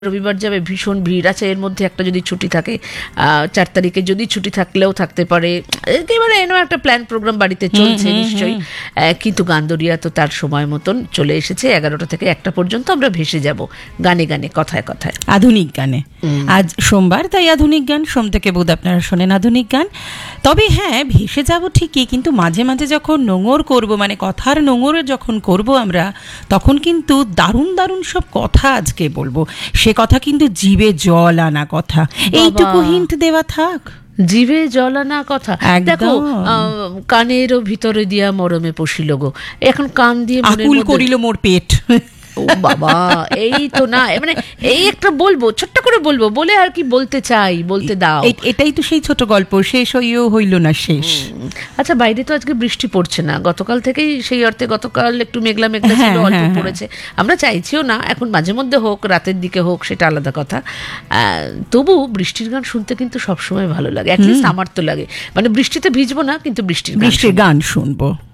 রবিবার যাবে, ভীষণ ভিড় আছে, এর মধ্যে একটা যদি ছুটি থাকে 4 তারিখে, যদি ছুটি থাকলেও থাকতে পারে, একেবারে এনো একটা প্ল্যান প্রোগ্রাম বাড়িতে চলছে নিশ্চয়ই। কিন্তু গান্দরিয়া তো তার সময় মতন চলে এসেছে। 11টা থেকে 1টা পর্যন্ত আমরা ভেসে যাব গানে গানে, কথায় কথায়, আধুনিক গানে। আজ সোমবার, তাই আধুনিক গান। সোম থেকে বুধ আপনারা শোনেন আধুনিক গান। তবে হ্যাঁ, ভেসে যাব ঠিকই, কিন্তু মাঝে মাঝে যখন নোঙর করব, মানে কথার নোঙরে যখন করব আমরা, তখন কিন্তু দারুণ দারুণ সব কথা আজকে বলবো। সে কথা কিন্তু জিভে জল আনা কথা। এইটুকু হিন্ট দেওয়া থাক। জিভে জল আনা কথা। দেখো, কানেরও ভিতরে দিয়া মরমে পশিল গো, এখন কান দিয়ে আকুল করিল মোর পেট। ও বাবা, এই তো না, মানে এই একটা বলবো, ছোট্ট করে বলবো, বলে আর কি বলতে চাই, বলতে দাও। এটাই তো সেই ছোট গল্প, শেষ হইও হইল না শেষ। আচ্ছা, বাইরে তো আজকে বৃষ্টি পড়ছে না, গতকাল থেকেই সেই অর্থে গতকাল একটু মেঘলা মেঘলা ছিল, অল্প পড়েছে। আমরা চাইছিও না এখন মাঝে মধ্যে হোক, রাতের দিকে হোক, সেটা আলাদা কথা। তবু বৃষ্টির গান শুনতে কিন্তু সবসময় ভালো লাগে, অ্যাটলিস্ট আমার তো লাগে। মানে বৃষ্টিতে ভিজবো না, কিন্তু বৃষ্টির গান শুনবো।